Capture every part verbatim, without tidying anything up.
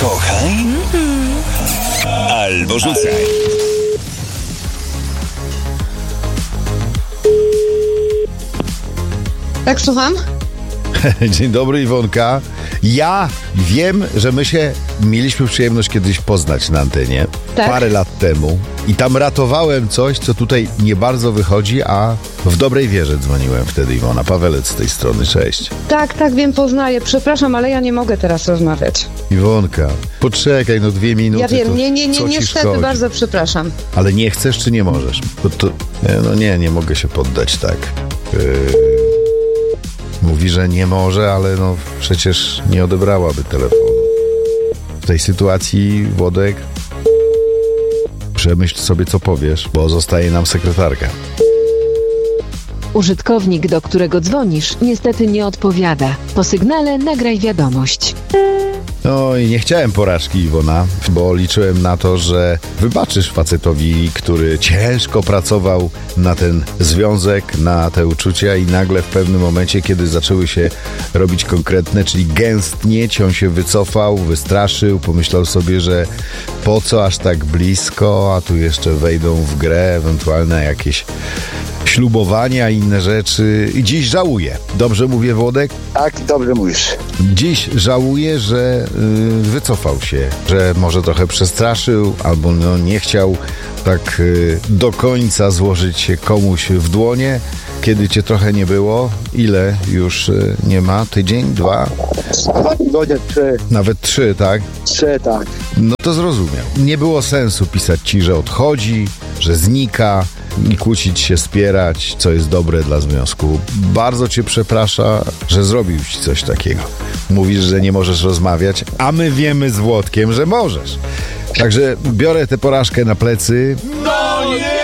Kochaj albo rzucaj. Tak, słucham? Dzień dobry, Iwonka. Ja wiem, że my się mieliśmy przyjemność kiedyś poznać na antenie. Tak. Parę lat temu. I tam ratowałem coś, co tutaj nie bardzo wychodzi, a w dobrej wierze dzwoniłem wtedy, Iwona. Pawelec z tej strony, cześć. Tak, tak, wiem, poznaję. Przepraszam, ale ja nie mogę teraz rozmawiać. Iwonka, poczekaj, no dwie minuty. Ja wiem, to nie, nie, nie, co ci niestety, szkodzi? bardzo przepraszam. Ale nie chcesz, czy nie możesz? Bo to, no nie, nie mogę się poddać tak. Yy... Mówi, że nie może, ale no przecież nie odebrałaby telefonu. W tej sytuacji, Włodek, przemyśl sobie, co powiesz, bo zostaje nam sekretarka. Użytkownik, do którego dzwonisz, niestety nie odpowiada. Po sygnale nagraj wiadomość. No i nie chciałem porażki, Iwona, bo liczyłem na to, że wybaczysz facetowi, który ciężko pracował na ten związek, na te uczucia i nagle w pewnym momencie, kiedy zaczęły się robić konkretne, czyli gęstnieć, on się wycofał, wystraszył, pomyślał sobie, że po co aż tak blisko, a tu jeszcze wejdą w grę ewentualne jakieś ślubowania i inne rzeczy. I dziś żałuję. Dobrze mówię, Włodek? Tak, dobrze mówisz. Dziś żałuję, że yy, wycofał się, że może trochę przestraszył, albo no, nie chciał tak yy, do końca złożyć się komuś w dłonie, kiedy cię trochę nie było. Ile już yy, nie ma? Tydzień? Dwa? Dwa tygodnie, trzy. Nawet trzy, tak? Trzy, tak. No to zrozumiał. Nie było sensu pisać ci, że odchodzi, że znika i kłócić się, spierać, co jest dobre dla związku. Bardzo cię przeprasza, że zrobił ci coś takiego. Mówisz, że nie możesz rozmawiać, a my wiemy z Włodkiem, że możesz. Także biorę tę porażkę na plecy. No nie!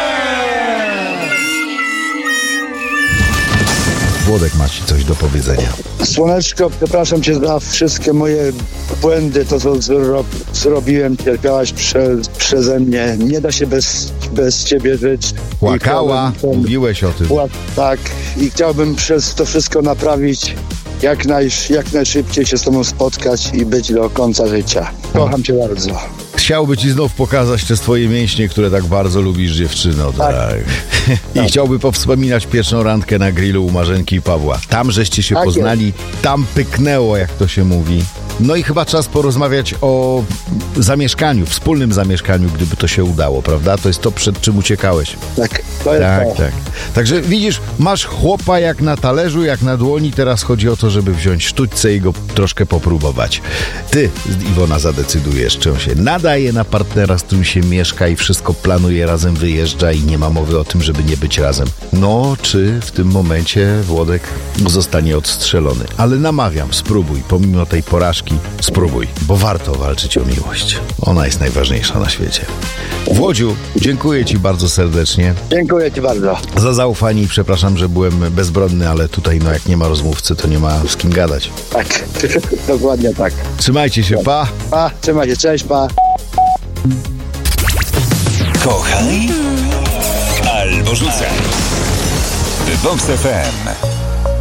Włodek ma ci coś do powiedzenia. Słoneczko, przepraszam cię za wszystkie moje błędy, to co zro- zrobiłem, cierpiałaś prze- przeze mnie. Nie da się bez, bez ciebie żyć. Płakała, I chciałbym- mówiłeś o tym. Pła- Tak, i chciałbym przez to wszystko naprawić, jak, naj, jak najszybciej się z tobą spotkać i być do końca życia. Kocham cię bardzo. Chciałby ci znów pokazać te swoje mięśnie, które tak bardzo lubisz, dziewczyno. Tak. I Tak. chciałby powspominać pierwszą randkę na grillu u Marzenki i Pawła. Tam żeście się Tak poznali, tam pyknęło, jak to się mówi. No i chyba czas porozmawiać o zamieszkaniu, wspólnym zamieszkaniu, gdyby to się udało, prawda? To jest to, przed czym uciekałeś. Tak, to jest Tak, to. tak. Także widzisz, masz chłopa jak na talerzu, jak na dłoni. Teraz chodzi o to, żeby wziąć sztućce i go troszkę popróbować. Ty, Iwona, zadecydujesz, czy on się nadaje na partnera, z którym się mieszka i wszystko planuje, razem wyjeżdża i nie ma mowy o tym, żeby nie być razem. No, czy w tym momencie Włodek zostanie odstrzelony. Ale namawiam, spróbuj, pomimo tej porażki, spróbuj, bo warto walczyć o miłość. Ona jest najważniejsza na świecie. Włodziu, dziękuję ci bardzo serdecznie Dziękuję ci bardzo. za zaufanie i przepraszam, że byłem bezbronny, ale tutaj no jak nie ma rozmówcy, to nie ma z kim gadać. Tak, dokładnie tak. Trzymajcie się, pa! Pa, trzymaj się, cześć, pa. Kochaj albo rzucaj. Vox F M.